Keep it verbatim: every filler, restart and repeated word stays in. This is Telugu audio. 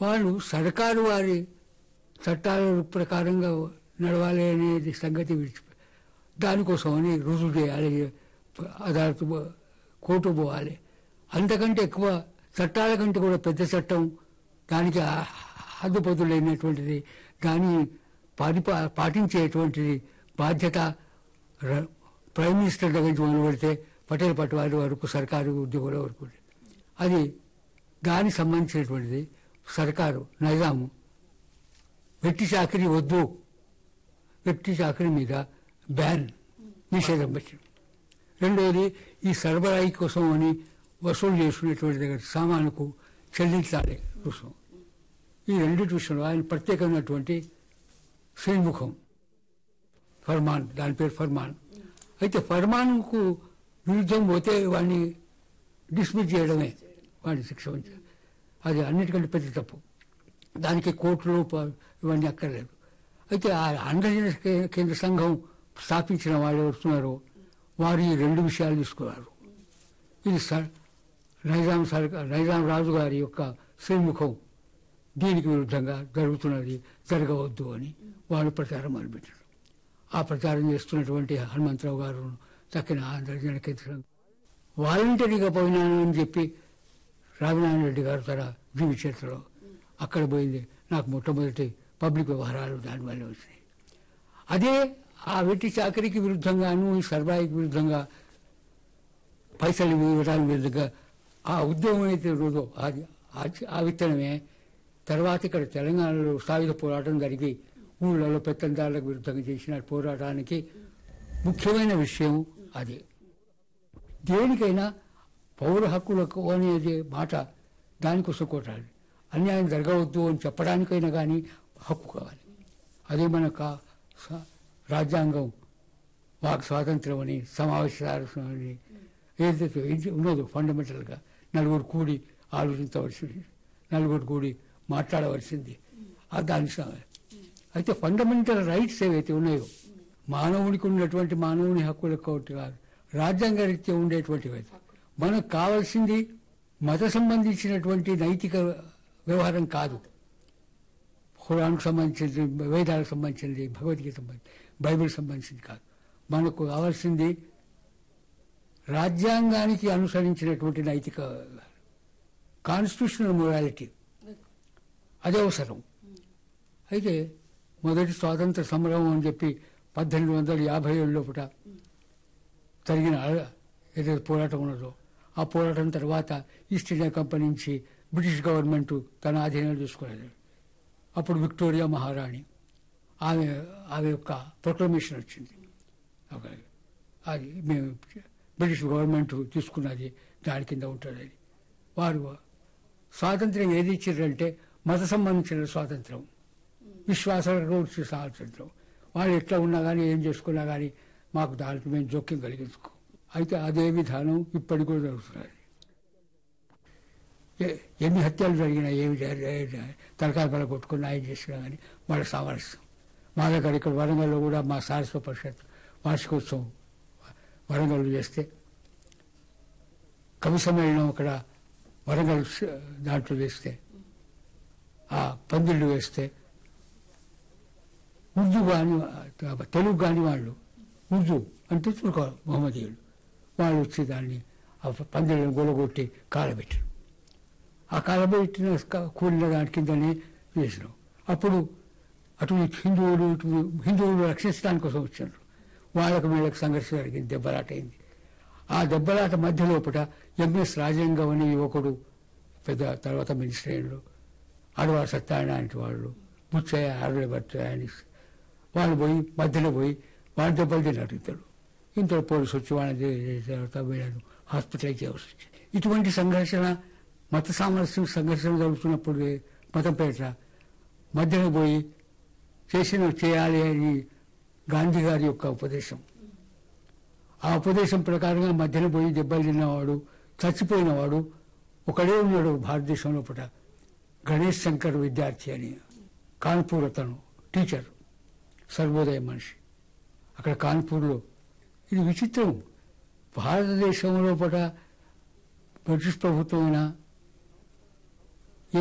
వాళ్ళు సర్కారు వారి చట్టాల ప్రకారంగా నడవాలి అనేది సంగతి విడిచిపోయి దానికోసమని రుజువు చేయాలి, అదాలతు కోర్టు పోవాలి. అంతకంటే ఎక్కువ చట్టాల కంటే కూడా పెద్ద చట్టం, దానికి హద్దుపదులైనటువంటిది, దాన్ని పాటిపా పాటించేటువంటిది బాధ్యత ప్రైమ్ మినిస్టర్ దగ్గర నుంచి మొదలు పెడితే పటేల్ పట్వారి వరకు సర్కారు ఉద్యోగుల వరకు అది దానికి సంబంధించినటువంటిది. సర్కారు నైజాము వెట్టి చాకరీ వద్దు, వెట్టి చాకరీ మీద బ్యాన్ నిషేధం పెట్టింది. రెండవది ఈ సరబరాయి కోసం అని వసూలు చేసుకునేటువంటి దగ్గర సామానుకు చెల్లించాలి రుసుము. ఈ రెండింటి విషయంలో ఆయన ప్రత్యేకమైనటువంటి శ్రీముఖం ఫర్మాన్, దాని పేరు ఫర్మాన్. అయితే ఫర్మాన్కు విరుద్ధం పోతే వాడిని డిస్మిస్ చేయడమే, వాడిని శిక్ష ఉంచాలి. అది అన్నిటికంటే పెద్ద తప్పు. దానికి కోర్టులు ఇవన్నీ అక్కర్లేదు. అయితే ఆ ఆంధ్రజన కేంద్ర సంఘం స్థాపించిన వాళ్ళు ఎవరుతున్నారో వారు ఈ రెండు విషయాలు తీసుకున్నారు. ఇది సర్ నైజాం సర్కార్ నైజాం రాజు గారి యొక్క శ్రీముఖం, దీనికి విరుద్ధంగా జరుగుతున్నది, జరగవద్దు అని వాళ్ళు ప్రచారం మొదలుపెట్టారు. ఆ ప్రచారం చేస్తున్నటువంటి హనుమంతరావు గారు తక్కిన ఆంధ్రజన కేంద్ర సంఘం వాలంటరీగా పోయినాను అని చెప్పి రామనారాయణ రెడ్డి గారు తన జీవి చరిత్రలో అక్కడ పోయింది. నాకు మొట్టమొదటి పబ్లిక్ వ్యవహారాలు దానివల్ల వచ్చినాయి. అదే ఆ వెట్టి చాకరీకి విరుద్ధంగాను ఈ సర్బాయికి విరుద్ధంగా పైసలు ఇవ్వడానికి విరుద్ధంగా ఆ ఉద్యమం అయితే రోజు అది ఆ విత్తనమే తర్వాత ఇక్కడ తెలంగాణలో సాయుధ పోరాటం జరిగి ఊళ్ళలో పెత్తందారులకు విరుద్ధంగా చేసిన పోరాటానికి ముఖ్యమైన విషయం అది. దేనికైనా పౌర హక్కులకు అనేది మాట దానికోసం కొట్టాలి. అన్యాయం జరగవద్దు అని చెప్పడానికైనా కానీ హక్కు కావాలి. అదే మన రాజ్యాంగం వాక్ స్వాతంత్రం అని సమావేశాలు అని ఏదైతే ఉన్నదో ఫండమెంటల్గా నలుగురు కూడి ఆలోచించవలసింది, నలుగురు కూడి మాట్లాడవలసింది దాని. అయితే ఫండమెంటల్ రైట్స్ ఏవైతే ఉన్నాయో మానవునికి ఉన్నటువంటి మానవుని హక్కులకు ఒకటి కాదు, రాజ్యాంగ రీత్యా ఉండేటువంటివి అయితే మనకు కావాల్సింది మత సంబంధించినటువంటి నైతిక వ్యవహారం కాదు. ఖురాన్కు సంబంధించింది, వేదాలకు సంబంధించింది, భగవద్గీత సంబంధించి బైబిల్ సంబంధించింది కాదు. మనకు కావాల్సింది రాజ్యాంగానికి అనుసరించినటువంటి నైతిక కాన్స్టిట్యూషనల్ మొరాలిటీ, అదే అవసరం. అయితే మొదటి స్వాతంత్ర సమరం అని చెప్పి పద్దెనిమిది వందల యాభై ఏడు లోపల జరిగిన ఏదైతే పోరాటం ఉన్నదో ఆ పోరాటం తర్వాత ఈస్ట్ ఇండియా కంపెనీ నుంచి బ్రిటిష్ గవర్నమెంట్ తన ఆధీనంలో చూసుకునేది. అప్పుడు విక్టోరియా మహారాణి ఆమె ఆమె యొక్క ప్రొక్లమేషన్ వచ్చింది. అది మేము బ్రిటిష్ గవర్నమెంట్ తీసుకున్నది దాని కింద ఉంటుంది. వారు స్వాతంత్రం ఏది ఇచ్చారంటే మత సంబంధించిన స్వాతంత్రం, విశ్వాసాలకు వచ్చే స్వాతంత్రం. వాళ్ళు ఎట్లా ఉన్నా కానీ ఏం చేసుకున్నా కానీ మాకు దానికి మేము జోక్యం కలిగించుకో. అయితే అదే విధానం ఇప్పటికి కూడా జరుగుతున్నది. ఎన్ని హత్యలు జరిగినా ఏమి తలకాయ బల కొట్టుకున్నా ఏం చేసినా కానీ వాళ్ళ సామరస్యం. మా దగ్గర ఇక్కడ వరంగల్లో కూడా మా సారస్వ పరిషత్ వార్షికోత్సవం వరంగల్ చేస్తే కవి సమ్మేళనం అక్కడ వరంగల్ దాంట్లో వేస్తే ఆ పందిళ్ళు వేస్తే ఉర్దూ కానీ తెలుగు కానీ వాళ్ళు ఉర్దూ అంటే తుర్క మహమ్మదీయులు వాళ్ళు వచ్చి దాన్ని ఆ పందిళ్ళను గొలగొట్టి కాలబెట్టారు. ఆ కాలబెట్టిన కూలిన దాని కిందనే వేసినాం. అప్పుడు అటు హిందువులు ఇటు హిందువులు రక్షించడానికి కోసం వచ్చారు. వాళ్ళకు వీళ్ళకి సంఘర్షణ జరిగింది, దెబ్బలాట అయింది. ఆ దెబ్బలాట మధ్య లోపల ఎంఎస్ రాజలింగం అనే యువకుడు పెద్ద తర్వాత మినిస్టర్ అయ్యాడు, ఆడవారు సత్యనారాయణ వాళ్ళు బుచ్చయ్య ఆడవారి భర్త అని వాళ్ళు పోయి మధ్యలో పోయి వాళ్ళ దెబ్బలు తిన్నారు ఇద్దరు. ఇంతలో పోలీసు వచ్చి వాళ్ళని తర్వాత వీళ్ళను హాస్పిటలైజ్ చేయవలసి వచ్చింది. ఇటువంటి సంఘర్షణ మత సామరస్యం సంఘర్షణ జరుగుతున్నప్పుడు మతం పేట మధ్యలో పోయి చేసిన చేయాలి అని గాంధీ గారి యొక్క ఉపదేశం. ఆ ఉపదేశం ప్రకారంగా మధ్యన పోయి దెబ్బలు తిన్నవాడు చచ్చిపోయినవాడు ఒకడే ఉన్నాడు భారతదేశంలో పుట, గణేష్ శంకర్ విద్యార్థి అని కాన్పూర్, అతను టీచర్, సర్వోదయ మనిషి అక్కడ కాన్పూర్లో. ఇది విచిత్రం, భారతదేశంలో పుట బ్రిటిష్ ప్రభుత్వం